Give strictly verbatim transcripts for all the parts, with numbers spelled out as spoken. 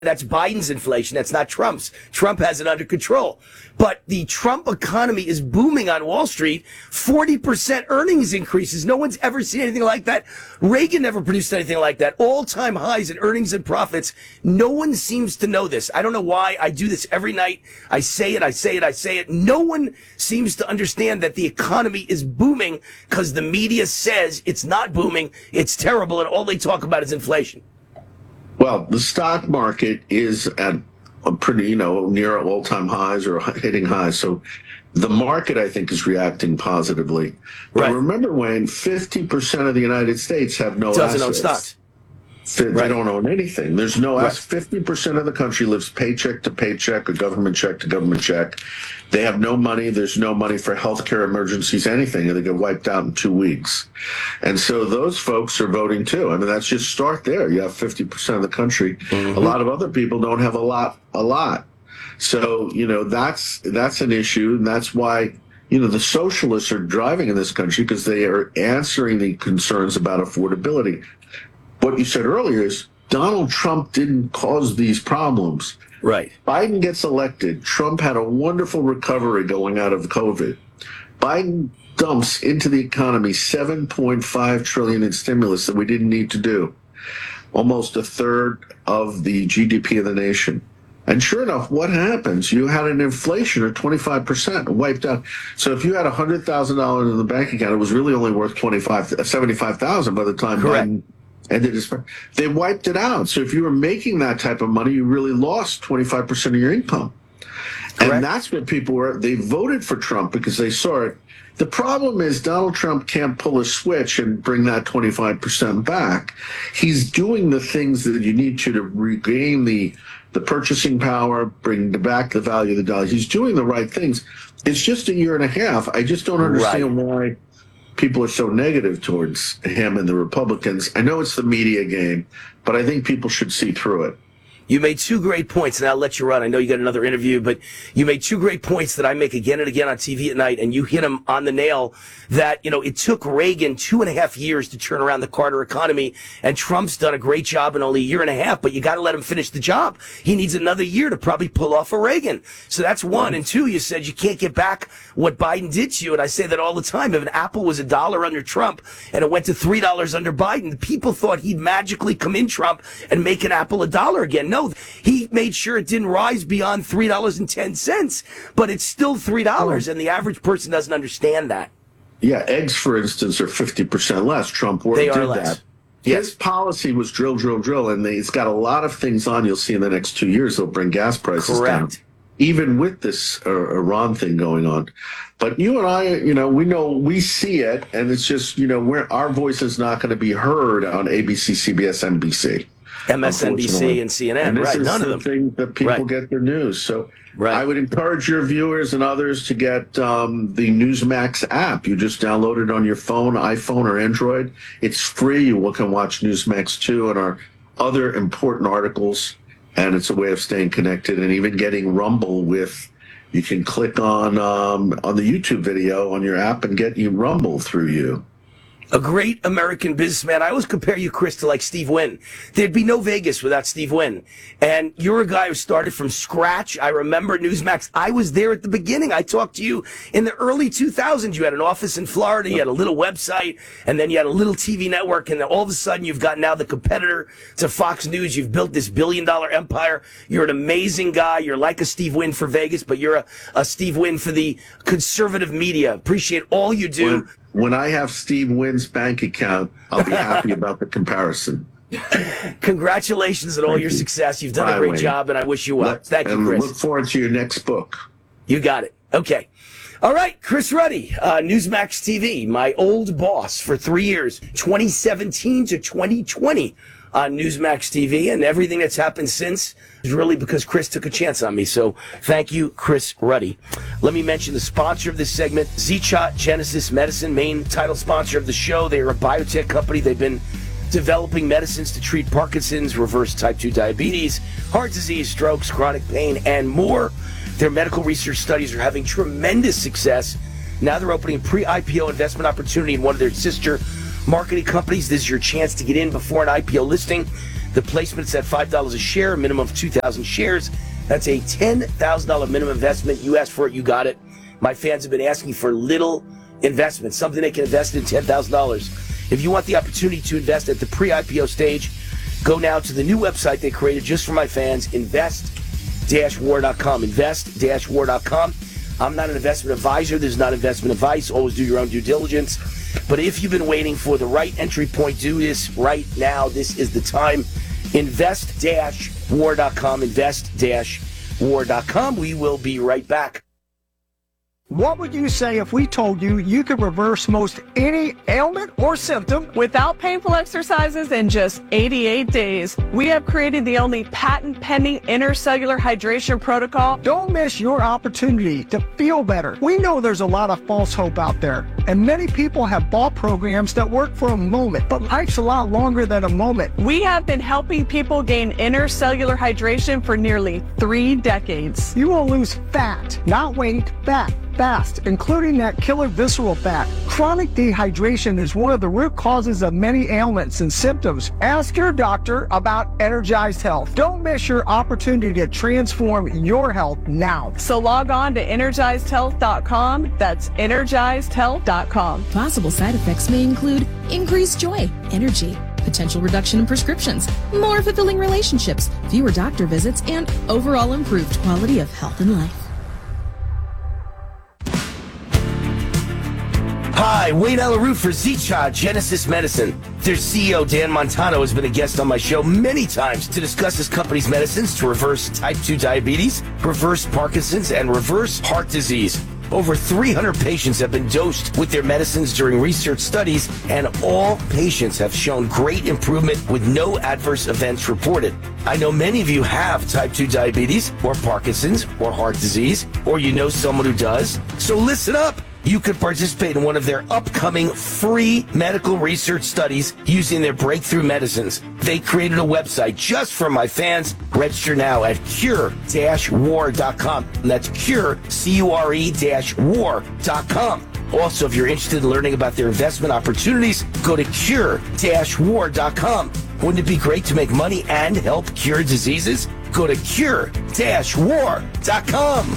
That's Biden's inflation. That's not Trump's. Trump has it under control. But the Trump economy is booming on Wall Street. forty percent earnings increases. No one's ever seen anything like that. Reagan never produced anything like that. All-time highs in earnings and profits. No one seems to know this. I don't know why. I do this every night. I say it, I say it, I say it. No one seems to understand that the economy is booming because the media says it's not booming, it's terrible, and all they talk about is inflation. Well, the stock market is at a pretty, you know, near all-time highs or hitting highs. So the market, I think, is reacting positively. But Right. remember, Wayne, fifty percent of the United States have no Doesn't own assets. stocks. They Right. don't own anything. There's no Right. assets. fifty percent of the country lives paycheck to paycheck or government check to government check. They have no money. There's no money for healthcare emergencies, anything. And they get wiped out in two weeks. And so those folks are voting too. I mean, that's just start there. You have fifty percent of the country. Mm-hmm. A lot of other people don't have a lot, a lot. So, you know, that's, that's an issue. And that's why, you know, the socialists are driving in this country because they are answering the concerns about affordability. What you said earlier is Donald Trump didn't cause these problems. Right. Biden gets elected. Trump had a wonderful recovery going out of COVID. Biden dumps into the economy seven point five trillion dollars in stimulus that we didn't need to do. Almost a third of the G D P of the nation. And sure enough, what happens? You had an inflation of twenty-five percent wiped out. So if you had one hundred thousand dollars in the bank account, it was really only worth twenty-five, seventy-five thousand by the time Correct. Biden ended his, they wiped it out. So if you were making that type of money, you really lost twenty-five percent of your income. Correct. And that's what people were, they voted for Trump because they saw it. The problem is Donald Trump can't pull a switch and bring that twenty-five percent back. He's doing the things that you need to to regain the the purchasing power, bring back the value of the dollar. He's doing the right things. It's just a year and a half. I just don't understand Right. why people are so negative towards him and the Republicans. I know it's the media game, but I think people should see through it. You made two great points, and I'll let you run. I know you got another interview, but you made two great points that I make again and again on T V at night, and you hit them on the nail that, you know, it took Reagan two and a half years to turn around the Carter economy, and Trump's done a great job in only a year and a half, but you got to let him finish the job. He needs another year to probably pull off a Reagan. So that's one. And two, you said you can't get back what Biden did to you, and I say that all the time. If an apple was a dollar under Trump and it went to three dollars under Biden, people thought he'd magically come in Trump and make an apple a dollar again. No, he made sure it didn't rise beyond three dollars and ten cents, but it's still three dollars, and the average person doesn't understand that. Yeah, eggs, for instance, are fifty percent less. Trump They did are less. that. His policy was drill, drill, drill, and they, it's got a lot of things on. You'll see in the next two years they'll bring gas prices down, Correct. even with this uh, Iran thing going on. But you and I, you know, we know, we see it, and it's just, you know, we're, our voice is not going to be heard on A B C, C B S, N B C. M S N B C and C N N, And this right? is None of the them. thing that people Right. get their news. So Right. I would encourage your viewers and others to get um, the Newsmax app. You just download it on your phone, iPhone or Android. It's free. You can watch Newsmax two and our other important articles. And it's a way of staying connected and even getting Rumble with, you can click on um, on the YouTube video on your app and get you Rumble through you. A great American businessman. I always compare you, Chris, to like Steve Wynn. There'd be no Vegas without Steve Wynn. And you're a guy who started from scratch. I remember Newsmax. I was there at the beginning. I talked to you in the early two thousands. You had an office in Florida. You had a little website, and then you had a little T V network. And then all of a sudden, you've got now the competitor to Fox News. You've built this billion dollar empire. You're an amazing guy. You're like a Steve Wynn for Vegas, but you're a, a Steve Wynn for the conservative media. Appreciate all you do. When, when I have Steve Wynn's bank account, I'll be happy about the comparison. Congratulations on all Thank your you. success. You've done Bye, a great Wayne. job, and I wish you well. Let- Thank you, and Chris. look forward to your next book. You got it. Okay. All right, Chris Ruddy, uh, Newsmax T V, my old boss for three years, twenty seventeen to twenty twenty on Newsmax T V, and everything that's happened since is really because Chris took a chance on me. So thank you, Chris Ruddy. Let me mention the sponsor of this segment, Z-Shot Genesis Medicine, main title sponsor of the show. They are a biotech company. They've been developing medicines to treat Parkinson's, reverse type two diabetes, heart disease, strokes, chronic pain, and more. Their medical research studies are having tremendous success. Now they're opening a pre-I P O investment opportunity in one of their sister marketing companies. This is your chance to get in before an I P O listing. The placement's at five dollars a share, a minimum of two thousand shares. That's a ten thousand dollars minimum investment. You asked for it, you got it. My fans have been asking for little investment, something they can invest in ten thousand dollars. If you want the opportunity to invest at the pre-I P O stage, go now to the new website they created just for my fans, invest dash war dot com. invest dash war dot com. I'm not an investment advisor. This is not investment advice. Always do your own due diligence. But if you've been waiting for the right entry point, do this right now. This is the time. invest dash war dot com. invest dash war dot com. We will be right back. What would you say if we told you you could reverse most any ailment or symptom without painful exercises in just eighty-eight days? We have created the only patent-pending intercellular hydration protocol. Don't miss your opportunity to feel better. We know there's a lot of false hope out there, and many people have bought programs that work for a moment, but life's a lot longer than a moment. We have been helping people gain intercellular hydration for nearly three decades. You will lose fat, not weight, fat. Fast, including that killer visceral fat. Chronic dehydration is one of the root causes of many ailments and symptoms. Ask your doctor about Energized Health. Don't miss your opportunity to transform your health now. So log on to energized health dot com. That's energized health dot com. Possible side effects may include increased joy, energy, potential reduction in prescriptions, more fulfilling relationships, fewer doctor visits, and overall improved quality of health and life. Hi, Wayne Alaroot for Zicha Genesis Medicine. Their C E O, Dan Montano, has been a guest on my show many times to discuss his company's medicines to reverse type two diabetes, reverse Parkinson's, and reverse heart disease. Over three hundred patients have been dosed with their medicines during research studies, and all patients have shown great improvement with no adverse events reported. I know many of you have type two diabetes, or Parkinson's, or heart disease, or you know someone who does. So listen up. You could participate in one of their upcoming free medical research studies using their breakthrough medicines. They created a website just for my fans. Register now at cure dash war dot com. And that's cure, C U R E dash war dot com. Also, if you're interested in learning about their investment opportunities, go to cure dash war dot com. Wouldn't it be great to make money and help cure diseases? Go to cure dash war dot com.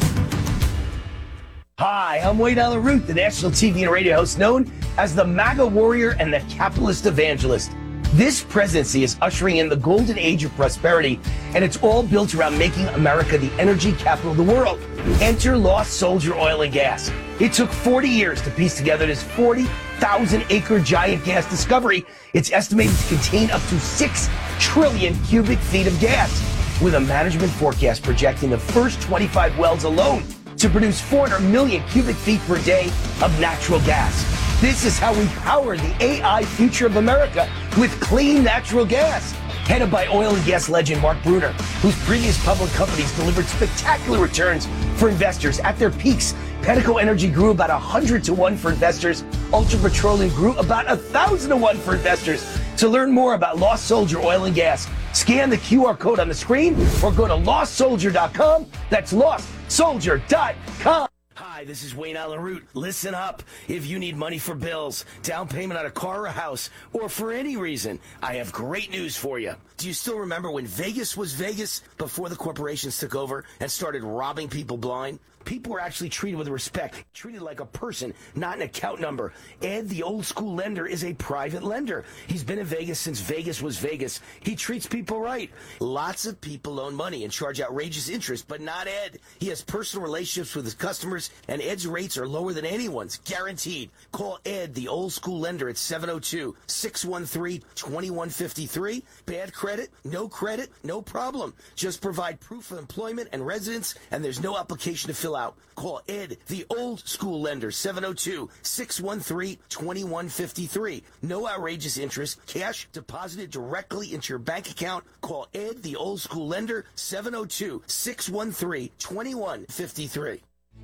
Hi, I'm Wayne Alaroot, the national T V and radio host known as the MAGA warrior and the capitalist evangelist. This presidency is ushering in the golden age of prosperity, and it's all built around making America the energy capital of the world. Enter Lost Soldier Oil and Gas. It took forty years to piece together this forty thousand acre giant gas discovery. It's estimated to contain up to six trillion cubic feet of gas, with a management forecast projecting the first twenty-five wells alone to produce four hundred million cubic feet per day of natural gas. This is how we power the A I future of America with clean natural gas. Headed by oil and gas legend Mark Bruner, whose previous public companies delivered spectacular returns for investors at their peaks. Pedico Energy grew about one hundred to one for investors. Ultra Petroleum grew about one thousand to one for investors. To learn more about Lost Soldier Oil and Gas, scan the Q R code on the screen or go to lost soldier dot com. That's lost soldier dot com. Hi, this is Wayne Alaroot. Listen up. If you need money for bills, down payment on a car or a house, or for any reason, I have great news for you. Do you still remember when Vegas was Vegas before the corporations took over and started robbing people blind? People were actually treated with respect, treated like a person, not an account number. Ed, the old school lender, is a private lender. He's been in Vegas since Vegas was Vegas. He treats people right. Lots of people loan money and charge outrageous interest, but not Ed. He has personal relationships with his customers, and Ed's rates are lower than anyone's, guaranteed. Call Ed, the old school lender, at seven oh two, six one three, two one five three. Bad credit? No credit? No problem. Just provide proof of employment and residence, and there's no application to fill out. Call Ed, the old school lender, seven oh two, six one three, two one five three. No outrageous interest. Cash deposited directly into your bank account. Call Ed, the old school lender, seven oh two, six one three, two one five three.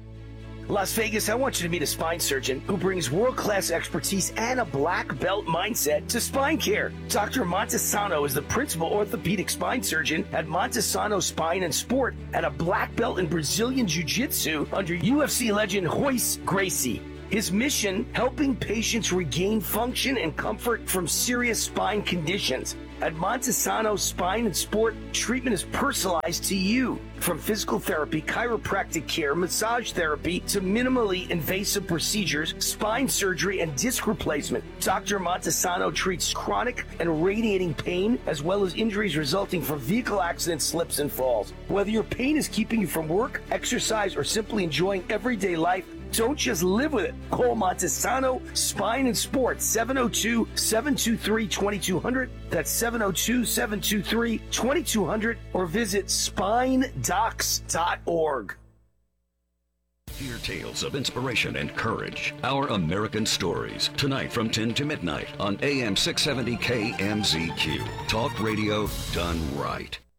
Las Vegas, I want you to meet a spine surgeon who brings world-class expertise and a black belt mindset to spine care. Doctor Montesano is the principal orthopedic spine surgeon at Montesano Spine and Sport and a black belt in Brazilian Jiu-Jitsu under U F C legend Royce Gracie. His mission, helping patients regain function and comfort from serious spine conditions. At Montesano Spine and Sport, treatment is personalized to you. From physical therapy, chiropractic care, massage therapy, to minimally invasive procedures, spine surgery, and disc replacement, Doctor Montesano treats chronic and radiating pain, as well as injuries resulting from vehicle accidents, slips, and falls. Whether your pain is keeping you from work, exercise, or simply enjoying everyday life, don't just live with it. Call Montesano Spine and Sport, seven oh two, seven two three, two two zero zero. That's seven oh two, seven two three, two two zero zero, or visit spine docs dot org. Hear tales of inspiration and courage. Our American Stories. Tonight from ten to midnight on A M six seventy K M Z Q. Talk radio done right.